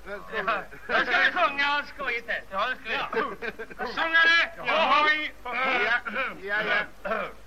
Då ska vi sjunga och skojigt. Ja, det ska vi.